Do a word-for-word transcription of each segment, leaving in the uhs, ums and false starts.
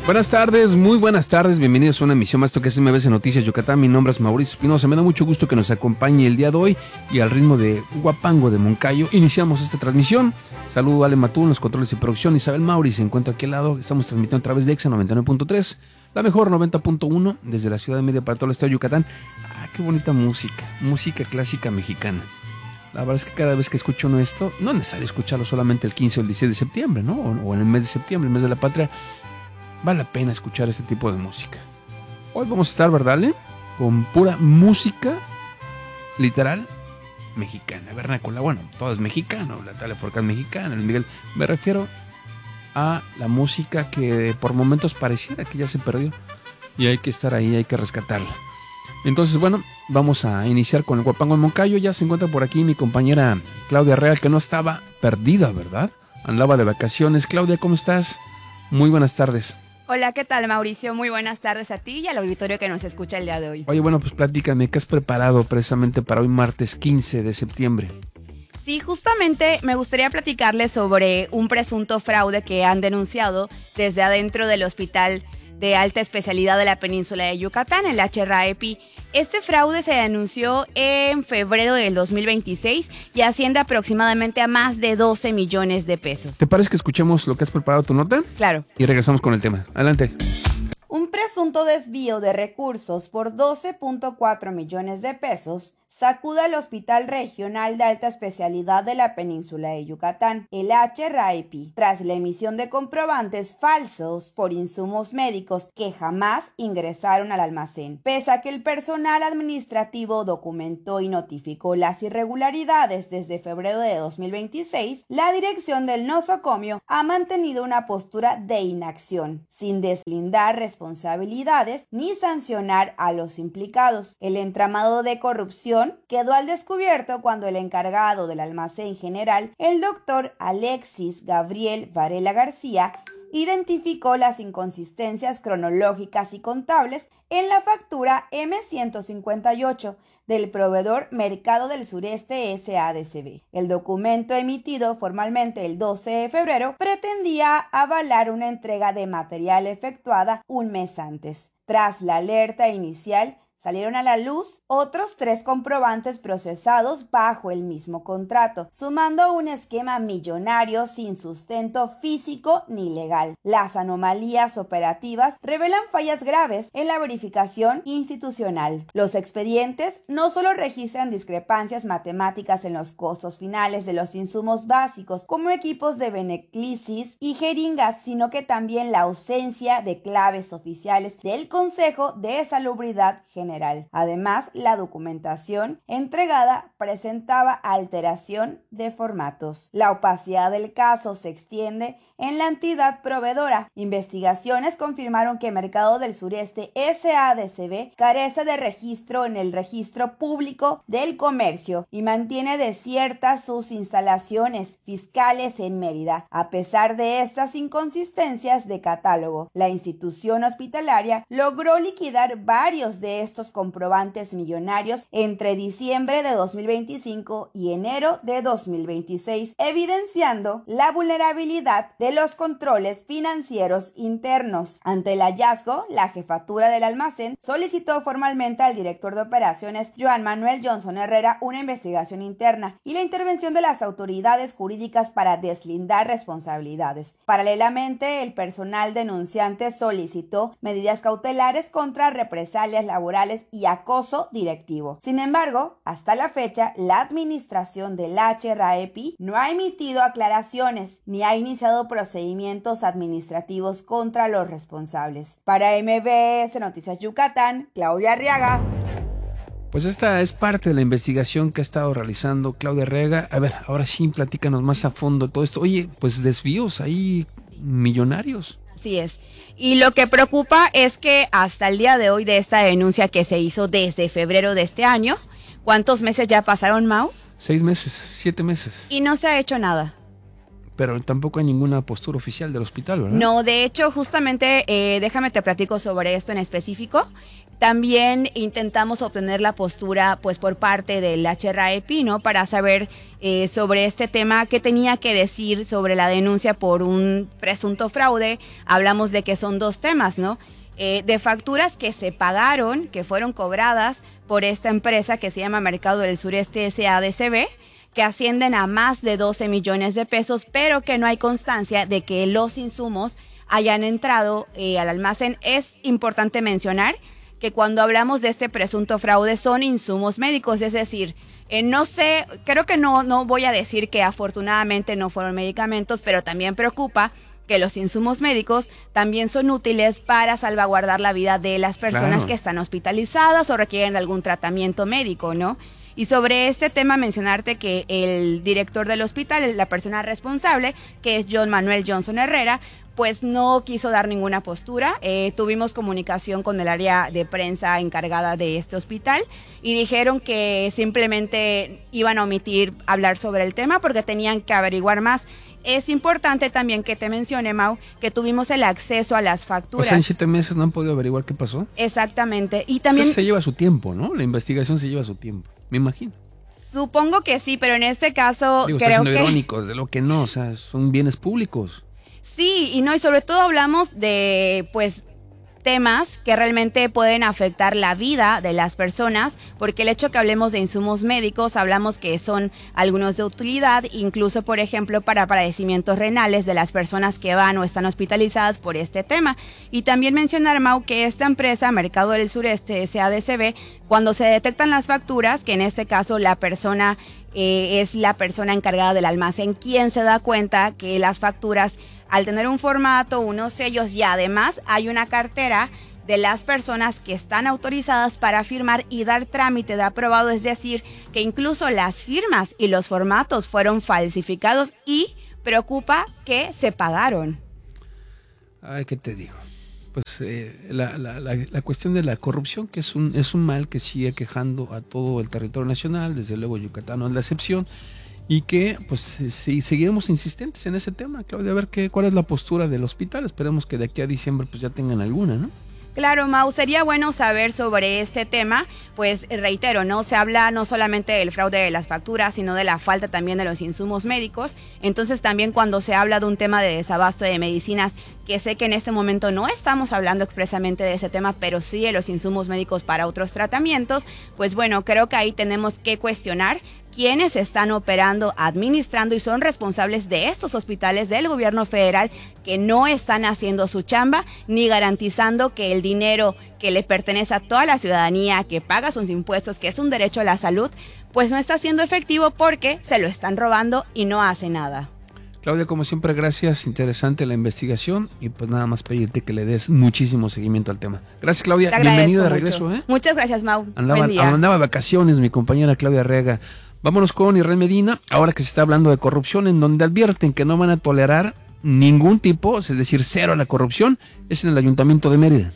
Buenas tardes, muy buenas tardes, bienvenidos a una emisión más, esto que es M B C Noticias Yucatán. Mi nombre es Mauricio Espinosa, me da mucho gusto que nos acompañe el día de hoy y al ritmo de Huapango de Moncayo iniciamos esta transmisión. Saludo a Ale Matú en los controles de producción, Isabel Mauri se encuentra aquí al lado, estamos transmitiendo a través de Exa noventa y nueve punto tres, la mejor noventa punto uno desde la ciudad de Media para todo el estado de Yucatán. Ah, qué bonita música, música clásica mexicana. La verdad es que cada vez que escucho uno esto, no es necesario escucharlo solamente el quince o el dieciséis de septiembre, ¿no? O, o en el mes de septiembre, el mes de la patria. Vale la pena escuchar este tipo de música. Hoy vamos a estar, ¿verdad, Ale? Con pura música literal mexicana, vernácula. Bueno, todo es mexicano, la Talia Forcán mexicana, el Miguel. Me refiero a la música que por momentos pareciera que ya se perdió y hay que estar ahí, hay que rescatarla. Entonces, bueno, vamos a iniciar con el Huapango en Moncayo. Ya se encuentra por aquí mi compañera Claudia Real, que no estaba perdida, ¿verdad? Andaba de vacaciones. Claudia, ¿cómo estás? Muy buenas tardes. Hola, ¿qué tal, Mauricio? Muy buenas tardes a ti y al auditorio que nos escucha el día de hoy. Oye, bueno, pues platícame, ¿qué has preparado precisamente para hoy martes quince de septiembre? Sí, justamente me gustaría platicarles sobre un presunto fraude que han denunciado desde adentro del Hospital de Alta Especialidad de la Península de Yucatán, el H R A E P I. Este fraude se anunció en febrero del dos mil veintiséis y asciende aproximadamente a más de doce millones de pesos. ¿Te parece que escuchemos lo que has preparado tu nota? Claro. Y regresamos con el tema. Adelante. Un presunto desvío de recursos por doce punto cuatro millones de pesos sacude al Hospital Regional de Alta Especialidad de la Península de Yucatán, el H R A E P I, tras la emisión de comprobantes falsos por insumos médicos que jamás ingresaron al almacén. Pese a que el personal administrativo documentó y notificó las irregularidades desde febrero de dos mil veintiséis, la dirección del nosocomio ha mantenido una postura de inacción, sin deslindar responsabilidades ni sancionar a los implicados. El entramado de corrupción quedó al descubierto cuando el encargado del almacén general, el doctor Alexis Gabriel Varela García, identificó las inconsistencias cronológicas y contables en la factura eme ciento cincuenta y ocho del proveedor Mercado del Sureste S A de C V. El documento emitido formalmente el doce de febrero pretendía avalar una entrega de material efectuada un mes antes. Tras la alerta inicial, salieron a la luz otros tres comprobantes procesados bajo el mismo contrato, sumando un esquema millonario sin sustento físico ni legal. Las anomalías operativas revelan fallas graves en la verificación institucional. Los expedientes no solo registran discrepancias matemáticas en los costos finales de los insumos básicos, como equipos de veneclisis y jeringas, sino que también la ausencia de claves oficiales del Consejo de Salubridad General. Además, la documentación entregada presentaba alteración de formatos. La opacidad del caso se extiende en la entidad proveedora. Investigaciones confirmaron que Mercado del Sureste S A de C V carece de registro en el Registro Público del Comercio y mantiene desiertas sus instalaciones fiscales en Mérida. A pesar de estas inconsistencias de catálogo, la institución hospitalaria logró liquidar varios de estos comprobantes millonarios entre diciembre de dos mil veinticinco y enero de dos mil veintiséis, evidenciando la vulnerabilidad de los controles financieros internos. Ante el hallazgo, la jefatura del almacén solicitó formalmente al director de operaciones, Joan Manuel Johnson Herrera, una investigación interna y la intervención de las autoridades jurídicas para deslindar responsabilidades. Paralelamente, el personal denunciante solicitó medidas cautelares contra represalias laborales y acoso directivo. Sin embargo, hasta la fecha, la administración del H R A E P I no ha emitido aclaraciones ni ha iniciado procedimientos administrativos contra los responsables. Para M B S Noticias Yucatán, Claudia Arriaga. Pues esta es parte de la investigación que ha estado realizando Claudia Arriaga. A ver, ahora sí, platícanos más a fondo todo esto. Oye, pues desvíos ahí millonarios. Así es. Y lo que preocupa es que hasta el día de hoy de esta denuncia que se hizo desde febrero de este año, ¿cuántos meses ya pasaron, Mau? Seis meses, siete meses. Y no se ha hecho nada. Pero tampoco hay ninguna postura oficial del hospital, ¿verdad? No, de hecho, justamente, eh, déjame te platico sobre esto en específico. También intentamos obtener la postura pues por parte del H R A E P, ¿no? Para saber eh, sobre este tema, qué tenía que decir sobre la denuncia por un presunto fraude. Hablamos de que son dos temas, ¿no? Eh, de facturas que se pagaron, que fueron cobradas por esta empresa que se llama Mercado del Sureste S A D C B, que ascienden a más de doce millones de pesos, pero que no hay constancia de que los insumos hayan entrado eh, al almacén. Es importante mencionar que cuando hablamos de este presunto fraude son insumos médicos, es decir, eh, no sé, creo que no, no voy a decir que afortunadamente no fueron medicamentos, pero también preocupa que los insumos médicos también son útiles para salvaguardar la vida de las personas claro. que están hospitalizadas o requieren de algún tratamiento médico, ¿no? Y sobre este tema mencionarte que el director del hospital, la persona responsable, que es John Manuel Johnson Herrera, pues no quiso dar ninguna postura. Eh, tuvimos comunicación con el área de prensa encargada de este hospital y dijeron que simplemente iban a omitir hablar sobre el tema porque tenían que averiguar más. Es importante también que te mencione, Mau, que tuvimos el acceso a las facturas. O sea, en siete meses no han podido averiguar qué pasó. Exactamente. Y también Eso se lleva su tiempo, ¿no? La investigación se lleva su tiempo, me imagino. Supongo que sí, pero en este caso Digo, creo que... irónicos, de lo que no, o sea, son bienes públicos. Sí, y no, y sobre todo hablamos de, pues, temas que realmente pueden afectar la vida de las personas, porque el hecho que hablemos de insumos médicos, hablamos que son algunos de utilidad, incluso, por ejemplo, para padecimientos renales de las personas que van o están hospitalizadas por este tema. Y también mencionar, Mau, que esta empresa, Mercado del Sureste S A D C B, cuando se detectan las facturas, que en este caso la persona eh, es la persona encargada del almacén, quien se da cuenta que las facturas, al tener un formato, unos sellos y además hay una cartera de las personas que están autorizadas para firmar y dar trámite de aprobado, es decir, que incluso las firmas y los formatos fueron falsificados y preocupa que se pagaron. Ay, ¿qué te digo? Pues eh, la, la, la, la cuestión de la corrupción, que es un, es un mal que sigue quejando a todo el territorio nacional, desde luego Yucatán no es la excepción. Y que, pues, sí, seguiremos insistentes en ese tema, Claudia, a ver qué, cuál es la postura del hospital. Esperemos que de aquí a diciembre pues ya tengan alguna, ¿no? Claro, Mau, sería bueno saber sobre este tema, pues reitero, ¿no? Se habla no solamente del fraude de las facturas, sino de la falta también de los insumos médicos. Entonces también cuando se habla de un tema de desabasto de medicinas, que sé que en este momento no estamos hablando expresamente de ese tema, pero sí de los insumos médicos para otros tratamientos, pues bueno, creo que ahí tenemos que cuestionar quienes están operando, administrando y son responsables de estos hospitales del gobierno federal que no están haciendo su chamba ni garantizando que el dinero que le pertenece a toda la ciudadanía, que paga sus impuestos, que es un derecho a la salud, pues no está siendo efectivo porque se lo están robando y no hace nada. Claudia, como siempre, gracias, interesante la investigación y pues nada más pedirte que le des muchísimo seguimiento al tema. Gracias, Claudia, bienvenida de regreso. ¿eh? Muchas gracias, Mau. Andaba, Buen día. andaba de vacaciones mi compañera Claudia Rega. Vámonos con Israel Medina, ahora que se está hablando de corrupción, en donde advierten que no van a tolerar ningún tipo, es decir, cero a la corrupción, es en el Ayuntamiento de Mérida.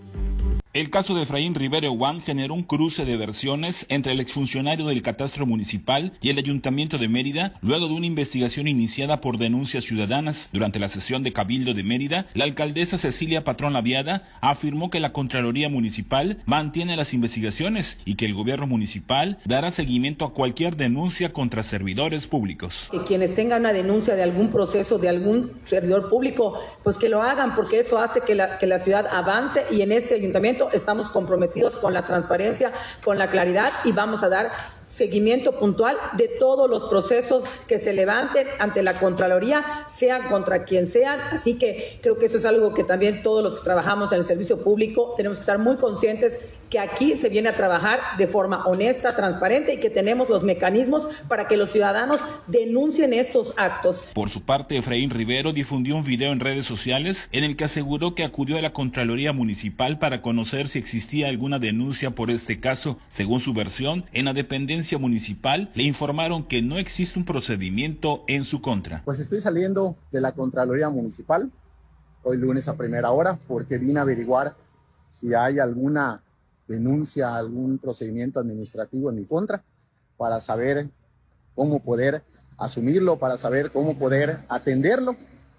El caso de Efraín Rivera Eguán generó un cruce de versiones entre el exfuncionario del Catastro Municipal y el Ayuntamiento de Mérida, luego de una investigación iniciada por denuncias ciudadanas. Durante la sesión de Cabildo de Mérida, la alcaldesa Cecilia Patrón Laviada afirmó que la Contraloría Municipal mantiene las investigaciones y que el gobierno municipal dará seguimiento a cualquier denuncia contra servidores públicos. Que quienes tengan una denuncia de algún proceso de algún servidor público, pues que lo hagan, porque eso hace que la, que la ciudad avance, y en este ayuntamiento estamos comprometidos con la transparencia, con la claridad, y vamos a dar seguimiento puntual de todos los procesos que se levanten ante la Contraloría, sean contra quien sean. Así que creo que eso es algo que también todos los que trabajamos en el servicio público tenemos que estar muy conscientes, que aquí se viene a trabajar de forma honesta, transparente, y que tenemos los mecanismos para que los ciudadanos denuncien estos actos. Por su parte, Efraín Rivero difundió un video en redes sociales en el que aseguró que acudió a la Contraloría Municipal para conocer si existía alguna denuncia por este caso. Según su versión, en la dependencia municipal le informaron que no existe un procedimiento en su contra. Pues estoy saliendo de la Contraloría Municipal hoy lunes a primera hora porque vine a averiguar si hay alguna denuncia, algún procedimiento administrativo en mi contra, para saber cómo poder asumirlo, para saber cómo poder atenderlo,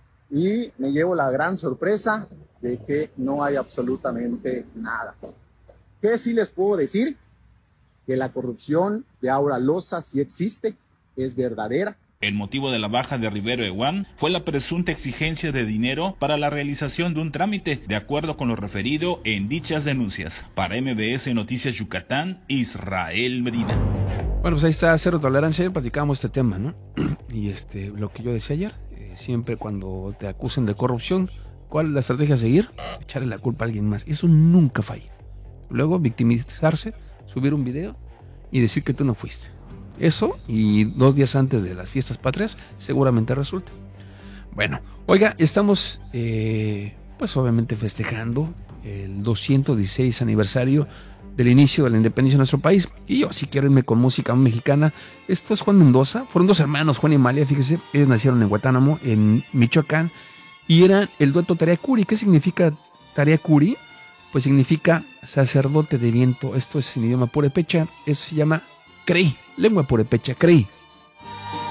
y me llevo la gran sorpresa de que no hay absolutamente nada. ¿Qué sí les puedo decir? Que la corrupción de Aura Loza sí existe, es verdadera. El motivo de la baja de Rivero Eguán fue la presunta exigencia de dinero para la realización de un trámite, de acuerdo con lo referido en dichas denuncias. Para M B S Noticias Yucatán, Israel Medina. Bueno, pues ahí está, cero tolerancia. Ayer platicábamos este tema, ¿no? Y este, lo que yo decía ayer, eh, siempre cuando te acusen de corrupción, ¿cuál es la estrategia a seguir? Echarle la culpa a alguien más. Eso nunca falla. Luego victimizarse, subir un video y decir que tú no fuiste. Eso, y dos días antes de las fiestas patrias, seguramente resulta. Bueno, oiga, estamos, eh, pues obviamente festejando el doscientos dieciséis aniversario del inicio de la independencia de nuestro país. Y yo, si quieren, me con música mexicana. Esto es Juan Mendoza. Fueron dos hermanos, Juan y Amalia, fíjese. Ellos nacieron en Guantánamo, en Michoacán. Y eran el dueto Tariacuri. ¿Qué significa Tariacuri? Pues significa sacerdote de viento. Esto es en idioma purépecha. Eso se llama Crey. Lengua purépecha, Crey.